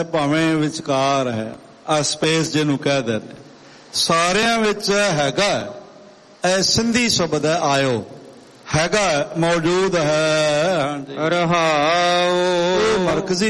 ਭਾਵੇਂ ਵਿਚਕਾਰ ਹੈ, ਆ ਸਪੇਸ ਜਿਹਨੂੰ ਕਹਿੰਦੇ ਨੇ, ਸਾਰਿਆਂ ਵਿੱਚ ਹੈਗਾ। ਇਹ ਸਿੰਧੀ ਸ਼ਬਦ ਹੈ ਆਇਓ, ਹੈਗਾ, ਮੌਜੂਦ ਹੈ। ਰਹਾਉ ਮਰਕਜ਼ੀ